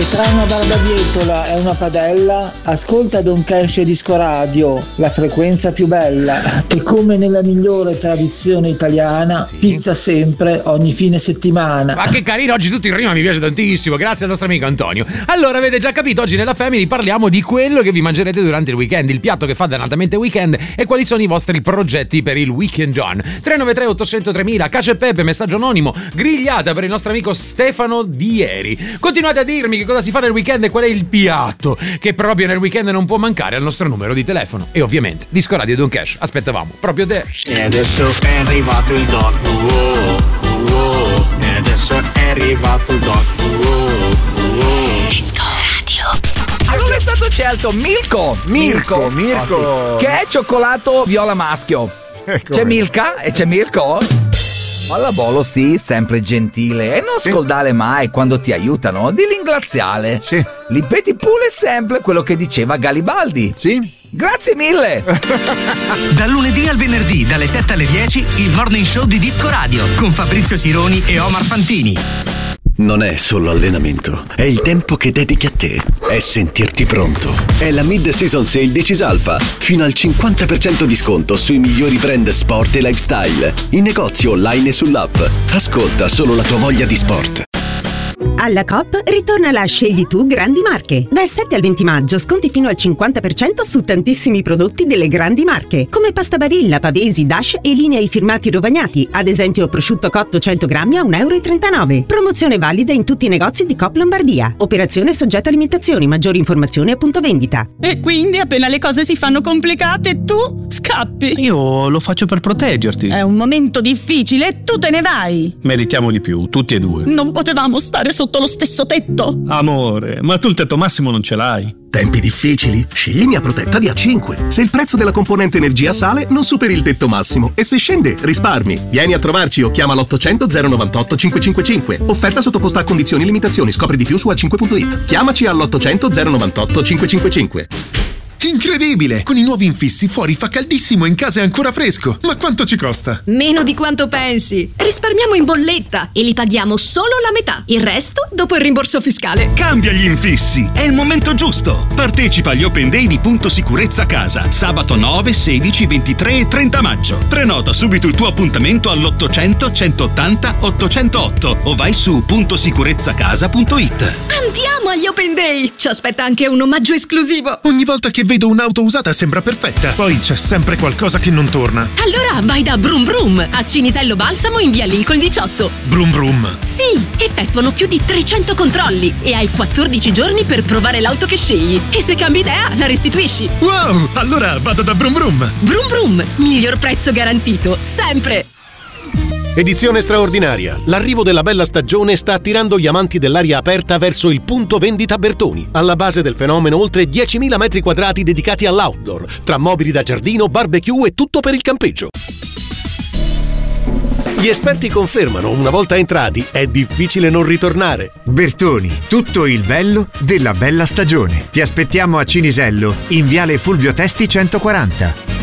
E tra una barbabietola e una padella, ascolta Don Cash Disco Radio, la frequenza più bella. E come nella migliore tradizione italiana, pizza sempre, ogni fine settimana. Ma che carino, oggi tutto in rima, mi piace tantissimo, grazie al nostro amico Antonio. Allora, avete già capito, oggi nella Family parliamo di quello che vi mangerete durante il weekend, il piatto che fa dannatamente weekend e quali sono i vostri progetti per il weekend on. 393 800 3000, cacio e pepe, messaggio anonimo, grigliata per il nostro amico Stefano di ieri. Continuate a dirmi che cosa si fa nel weekend e qual è il piatto che proprio nel weekend non può mancare al nostro numero di telefono. E ovviamente Disco Radio Don Cash, aspettavamo proprio te. E adesso è arrivato il Don. E adesso è arrivato il Don. Disco Radio. Allora è stato scelto Mirko, Mirko. che è cioccolato viola maschio. C'è Milka e c'è Mirko. Alla bolo sì, sempre gentile e non scordare mai quando ti aiutano di ringraziare. Sì. Ripeti pure sempre quello che diceva Garibaldi. Sì. Grazie mille. Dal lunedì al venerdì, dalle 7 alle 10, il Morning Show di Disco Radio con Fabrizio Sironi e Omar Fantini. Non è solo allenamento, è il tempo che dedichi a te, è sentirti pronto. È la Mid-Season Sale di Cisalfa, fino al 50% di sconto sui migliori brand sport e lifestyle, in negozio online e sull'app. Ascolta solo la tua voglia di sport. Alla Coop ritorna la Scegli Tu Grandi Marche. Dal 7 al 20 maggio sconti fino al 50% su tantissimi prodotti delle grandi marche, come pasta Barilla, Pavesi, Dash e linei firmati Rovagnati, ad esempio prosciutto cotto 100 grammi a 1,39 €. Promozione valida in tutti i negozi di Coop Lombardia. Operazione soggetta a limitazioni, maggiori informazioni a punto vendita. E quindi appena le cose si fanno complicate tu scappi. Io lo faccio per proteggerti. È un momento difficile e tu te ne vai. Meritiamo di più, tutti e due. Non potevamo stare sotto lo stesso tetto. Amore, ma tu il tetto massimo non ce l'hai. Tempi difficili? Scegli Mia Protetta di A5. Se il prezzo della componente energia sale, non superi il tetto massimo. E se scende, risparmi. Vieni a trovarci o chiama l'800 098 555. Offerta sottoposta a condizioni e limitazioni. Scopri di più su A5.it. Chiamaci all'800 098 555. Incredibile! Con i nuovi infissi fuori fa caldissimo e in casa è ancora fresco. Ma quanto ci costa? Meno di quanto pensi. Risparmiamo in bolletta e li paghiamo solo la metà. Il resto dopo il rimborso fiscale. Cambia gli infissi, è il momento giusto. Partecipa agli Open Day di Punto Sicurezza Casa, sabato 9, 16, 23 e 30 maggio. Prenota subito il tuo appuntamento all'800 180 808 o vai su puntosicurezzacasa.it. Andiamo agli Open Day! Ci aspetta anche un omaggio esclusivo. Ogni volta che vedo un'auto usata sembra perfetta. Poi c'è sempre qualcosa che non torna. Allora vai da Brum Brum a Cinisello Balsamo in via Lincoln 18. Brum Brum. Sì, effettuano più di 300 controlli e hai 14 giorni per provare l'auto che scegli. E se cambi idea, la restituisci. Wow, allora vado da Brum Brum. Brum Brum, miglior prezzo garantito, sempre. Edizione straordinaria. L'arrivo della bella stagione sta attirando gli amanti dell'aria aperta verso il punto vendita Bertoni. Alla base del fenomeno oltre 10.000 metri quadrati dedicati all'outdoor, tra mobili da giardino, barbecue e tutto per il campeggio. Gli esperti confermano, una volta entrati, è difficile non ritornare. Bertoni, tutto il bello della bella stagione. Ti aspettiamo a Cinisello, in viale Fulvio Testi 140.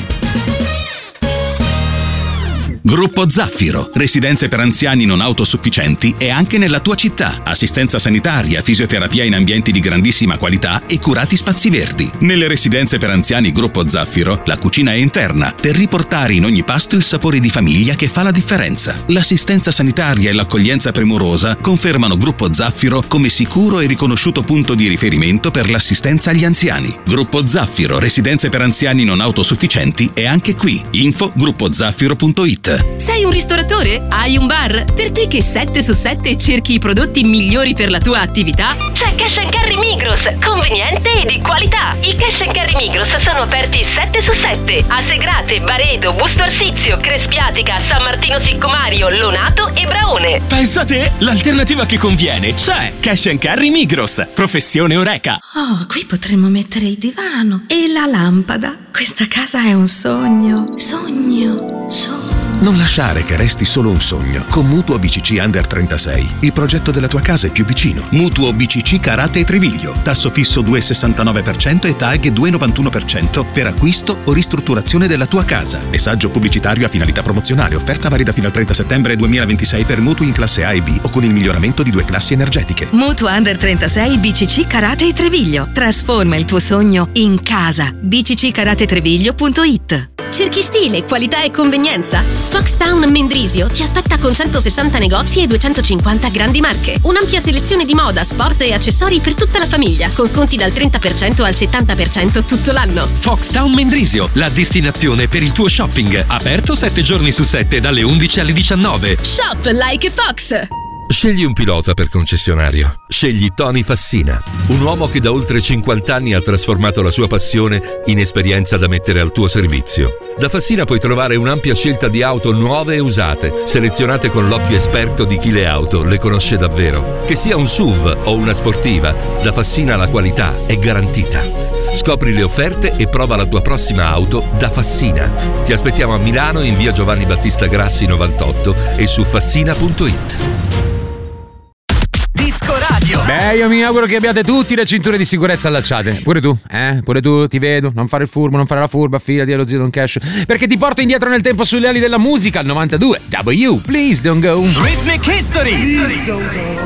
Gruppo Zaffiro, residenze per anziani non autosufficienti e anche nella tua città. Assistenza sanitaria, fisioterapia in ambienti di grandissima qualità e curati spazi verdi. Nelle residenze per anziani Gruppo Zaffiro, la cucina è interna per riportare in ogni pasto il sapore di famiglia che fa la differenza. L'assistenza sanitaria e l'accoglienza premurosa confermano Gruppo Zaffiro come sicuro e riconosciuto punto di riferimento per l'assistenza agli anziani. Gruppo Zaffiro, residenze per anziani non autosufficienti è anche qui. Info gruppozaffiro.it. Sei un ristoratore? Hai un bar? Per te che 7 su 7 cerchi i prodotti migliori per la tua attività? C'è Cash & Carry Migros, conveniente e di qualità. I Cash & Carry Migros sono aperti 7 su 7 a Segrate, Baredo, Busto Arsizio, Crespiatica, San Martino Siccomario, Lonato e Braone. Pensa te, l'alternativa che conviene c'è. Cash & Carry Migros, professione Oreca. Oh, qui potremmo mettere il divano e la lampada. Questa casa è un sogno. Sogno. Non lasciare che resti solo un sogno. Con Mutuo BCC Under 36, il progetto della tua casa è più vicino. Mutuo BCC Carate e Treviglio. Tasso fisso 2,69% e TAG 2,91% per acquisto o ristrutturazione della tua casa. Messaggio pubblicitario a finalità promozionale. Offerta valida fino al 30 settembre 2026 per mutui in classe A e B o con il miglioramento di 2 classi energetiche. Mutuo Under 36 BCC Carate e Treviglio. Trasforma il tuo sogno in casa. bcckaratetreviglio.it. Cerchi stile, qualità e convenienza? Foxtown Mendrisio ti aspetta con 160 negozi e 250 grandi marche. Un'ampia selezione di moda, sport e accessori per tutta la famiglia, con sconti dal 30% al 70% tutto l'anno. Foxtown Mendrisio, la destinazione per il tuo shopping. Aperto 7 giorni su 7 dalle 11 alle 19. Shop like Fox! Scegli un pilota per concessionario. Scegli Tony Fassina, un uomo che da oltre 50 anni ha trasformato la sua passione in esperienza da mettere al tuo servizio. Da Fassina puoi trovare un'ampia scelta di auto nuove e usate, selezionate con l'occhio esperto di chi le auto le conosce davvero. Che sia un SUV o una sportiva, da Fassina la qualità è garantita. Scopri le offerte e prova la tua prossima auto da Fassina. Ti aspettiamo a Milano in via Giovanni Battista Grassi 98 e su fassina.it. Beh, io mi auguro che abbiate tutti le cinture di sicurezza allacciate. Pure tu, ti vedo. Non fare il furbo, non fare la furba, affidati allo zio Don Cash. Perché ti porto indietro nel tempo sulle ali della musica al 92. W, please don't go. Rhythmic History.